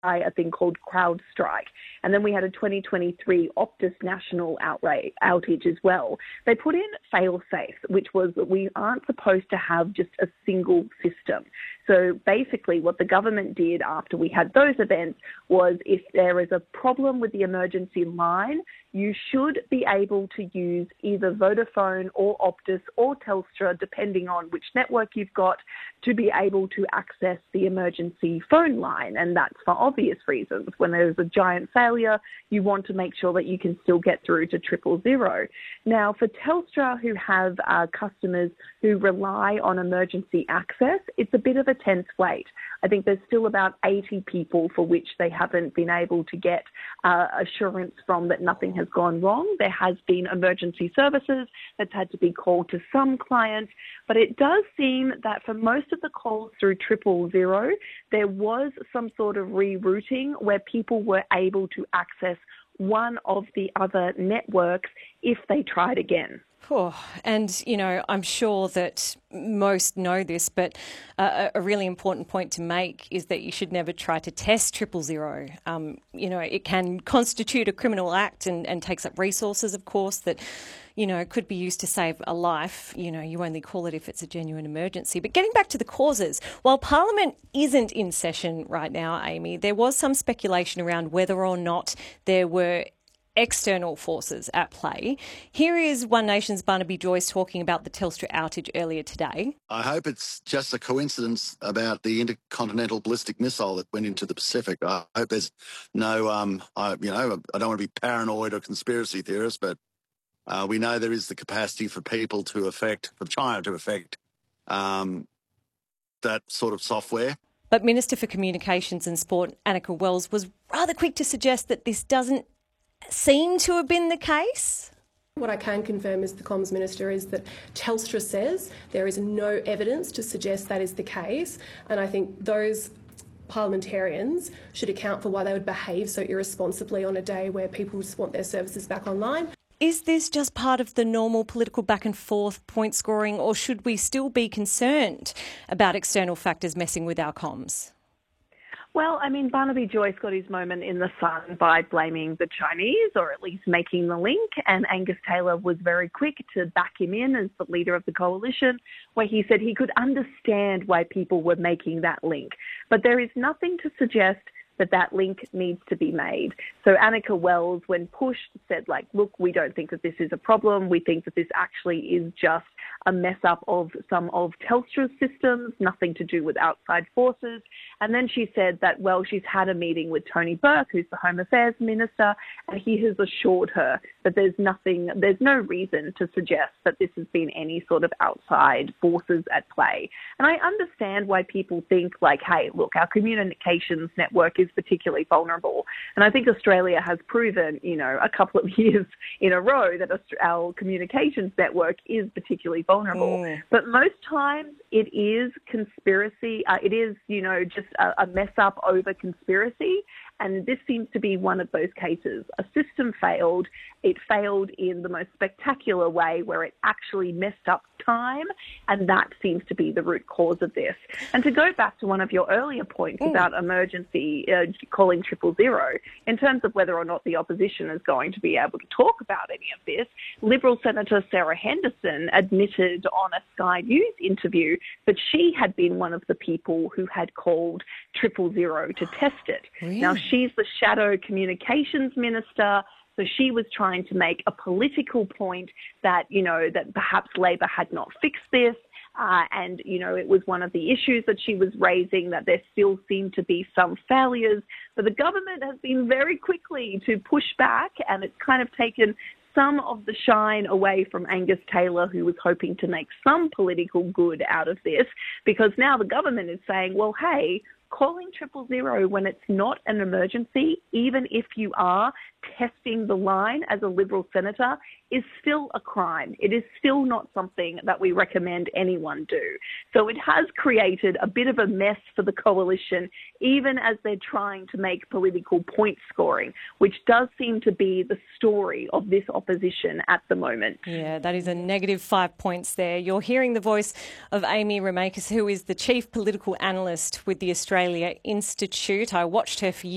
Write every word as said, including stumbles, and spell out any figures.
a thing called CrowdStrike. And then we had a twenty twenty-three Optus national outrage, outage as well. They put in fail-safes, which was that we aren't supposed to have just a single system. So basically what the government did after we had those events was if there is a problem with the emergency line, you should be able to use either Vodafone or Optus or Telstra, depending on which network you've got, to be able to access the emergency phone line. And that's for obvious reasons. When there's a giant failure, you want to make sure that you can still get through to triple zero. Now, for Telstra, who have uh, customers who rely on emergency access, it's a bit of a tense wait. I think there's still about eighty people for which they haven't been able to get uh, assurance from that nothing has gone wrong. There has been emergency services that's had to be called to some clients, but it does seem that for most of the calls through triple zero, there was some sort of rerouting where people were able to access one of the other networks if they tried again. Oh, and, you know, I'm sure that most know this, but uh, a really important point to make is that you should never try to test triple zero. Um, you know, it can constitute a criminal act and, and takes up resources, of course, that, you know, could be used to save a life. You know, you only call it if it's a genuine emergency. But getting back to the causes, while Parliament isn't in session right now, Amy, there was some speculation around whether or not there were external forces at play. Here is One Nation's Barnaby Joyce talking about the Telstra outage earlier today. I hope it's just a coincidence about the intercontinental ballistic missile that went into the Pacific. I hope there's no, um, I, you know, I don't want to be paranoid or conspiracy theorist, but uh, we know there is the capacity for people to affect, for China to affect um, that sort of software. But Minister for Communications and Sport, Anika Wells, was rather quick to suggest that this doesn't seem to have been the case. What I can confirm as the Comms Minister is that Telstra says there is no evidence to suggest that is the case, and I think those parliamentarians should account for why they would behave so irresponsibly on a day where people just want their services back online. Is this just part of the normal political back and forth point scoring, or should we still be concerned about external factors messing with our comms? Well, I mean, Barnaby Joyce got his moment in the sun by blaming the Chinese, or at least making the link, and Angus Taylor was very quick to back him in as the leader of the coalition, where he said he could understand why people were making that link. But there is nothing to suggest that that link needs to be made. So Anika Wells, when pushed, said, like, look, we don't think that this is a problem. We think that this actually is just a mess up of some of Telstra's systems, nothing to do with outside forces. And then she said that, well, she's had a meeting with Tony Burke, who's the Home Affairs Minister, and he has assured her that there's nothing, there's no reason to suggest that this has been any sort of outside forces at play. And I understand why people think, like, hey, look, our communications network is particularly vulnerable. And I think Australia has proven, you know, a couple of years in a row that our communications network is particularly vulnerable. Mm. But most times it is conspiracy. Uh, it is, you know, just a, a mess up over conspiracy. And this seems to be one of those cases. A system failed. It failed in the most spectacular way where it actually messed up time, and that seems to be the root cause of this. And to go back to one of your earlier points mm. about emergency uh, calling triple zero, in terms of whether or not the opposition is going to be able to talk about any of this, Liberal Senator Sarah Henderson admitted on a Sky News interview that she had been one of the people who had called triple zero to test it. Really? Now, she's the shadow communications minister. So she was trying to make a political point that, you know, that perhaps Labor had not fixed this. Uh, and, you know, it was one of the issues that she was raising, that there still seemed to be some failures. But the government has been very quickly to push back, and it's kind of taken some of the shine away from Angus Taylor, who was hoping to make some political good out of this, because now the government is saying, well, hey, calling triple zero when it's not an emergency, even if you are testing the line as a Liberal senator, is still a crime. It is still not something that we recommend anyone do. So it has created a bit of a mess for the coalition, even as they're trying to make political point scoring, which does seem to be the story of this opposition at the moment. Yeah, that is a negative five points there. You're hearing the voice of Amy Remakis, who is the Chief Political Analyst with the Australia Institute. I watched her for years.